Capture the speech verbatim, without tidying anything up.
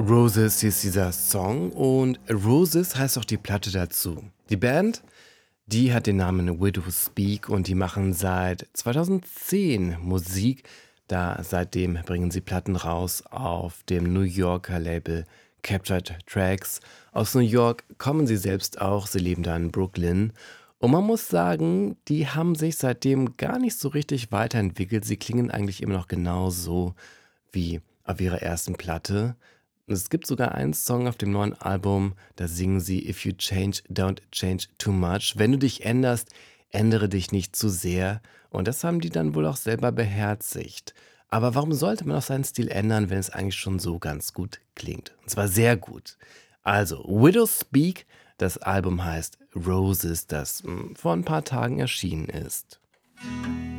Roses hieß dieser Song und Roses heißt auch die Platte dazu. Die Band, die hat den Namen Widows Speak und die machen seit zweitausendzehn Musik. Da seitdem bringen sie Platten raus auf dem New Yorker Label Captured Tracks. Aus New York kommen sie selbst auch, sie leben da in Brooklyn. Und man muss sagen, die haben sich seitdem gar nicht so richtig weiterentwickelt. Sie klingen eigentlich immer noch genauso wie auf ihrer ersten Platte. Und es gibt sogar einen Song auf dem neuen Album, da singen sie If you change, don't change too much. Wenn du dich änderst, ändere dich nicht zu sehr. Und das haben die dann wohl auch selber beherzigt. Aber warum sollte man auch seinen Stil ändern, wenn es eigentlich schon so ganz gut klingt? Und zwar sehr gut. Also, Widows Speak, das Album heißt Roses, das mm, vor ein paar Tagen erschienen ist.